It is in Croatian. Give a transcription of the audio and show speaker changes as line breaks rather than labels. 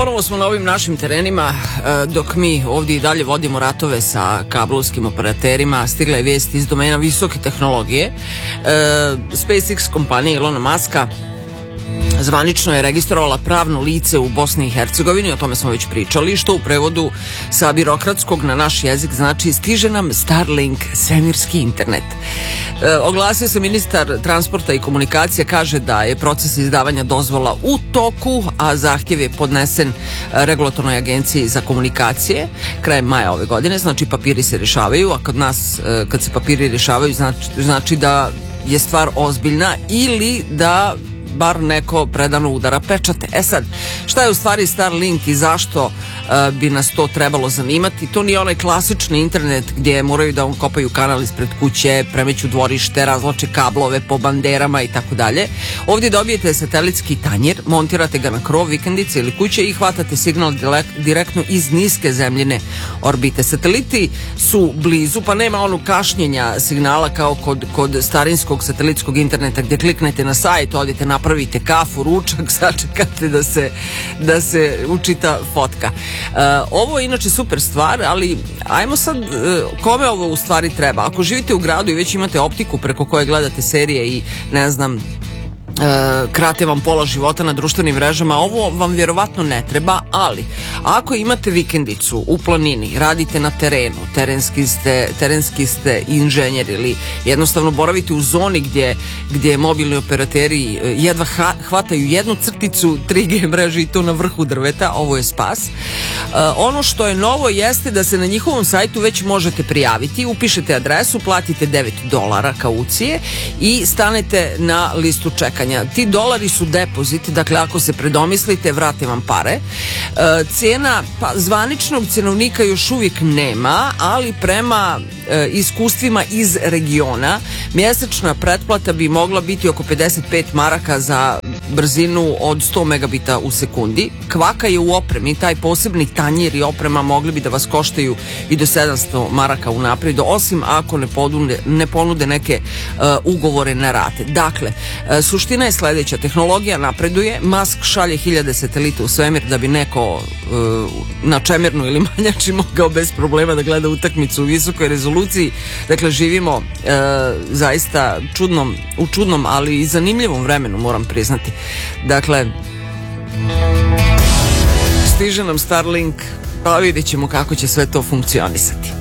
ponovo smo na ovim našim terenima, dok mi ovdje i dalje vodimo ratove sa kablovskim operaterima. Stigla je vijest iz domena visoke tehnologije. SpaceX kompanija Ilona Maska zvanično je registrovala pravno lice u Bosni i Hercegovini, o tome smo već pričali, što u prevodu sa birokratskog na naš jezik znači stiže nam Starlink, svemirski internet. Oglasio se ministar transporta i komunikacija, kaže da je proces izdavanja dozvola u toku, a zahtjev je podnesen regulatornoj agenciji za komunikacije krajem maja ove godine, znači papiri se rješavaju, a kod nas kad se papiri rješavaju znači da je stvar ozbiljna ili da bar neko predano udara pečate. E sad, šta je u stvari Starlink i zašto bi nas to trebalo zanimati? To nije onaj klasični internet gdje moraju da vam kopaju kanal ispred kuće, premeću dvorište, razvlače kablove po banderama i tako dalje. Ovdje dobijete satelitski tanjir, montirate ga na krov vikendice ili kuće i hvatate signal direktno iz niske zemljine orbite. Sateliti su blizu, pa nema onu kašnjenja signala kao kod starinskog satelitskog interneta gdje kliknete na sajt, odete, napravite kafu, ručak, sačekate da se učita fotka. Ovo je inače super stvar, ali ajmo sad, kome ovo u stvari treba? Ako živite u gradu i već imate optiku preko koje gledate serije i ne znam, krate vam pola života na društvenim mrežama, ovo vam vjerovatno ne treba, ali ako imate vikendicu u planini, radite na terenu, terenski ste inženjer ili jednostavno boravite u zoni gdje mobilni operateri jedva hvataju jednu crticu 3G mreže i to na vrhu drveta, ovo je spas. Ono što je novo jeste da se na njihovom sajtu već možete prijaviti, upišete adresu, platite $9 kaucije i stanete na listu čekanja. Ti dolari su depozit, dakle ako se predomislite vrate vam pare. Cena, pa zvaničnog cenovnika još uvijek nema, ali prema iskustvima iz regiona mjesečna pretplata bi mogla biti oko 55 maraka za brzinu od 100 megabita u sekundi. Kvaka je u opremi, taj posebni tanjir i oprema mogli bi da vas koštaju i do 700 maraka unaprijed, osim ako ne ponude neke ugovore na rate. Dakle, suština je sljedeća, tehnologija napreduje, Musk šalje 1000 satelita u svemir da bi neko na čemernu ili manjači mogao bez problema da gleda utakmicu u visokoj rezoluciji. Dakle, živimo zaista u čudnom, ali i zanimljivom vremenu, moram priznati. Dakle, stiže nam Starlink, pa vidjet ćemo kako će sve to funkcionisati.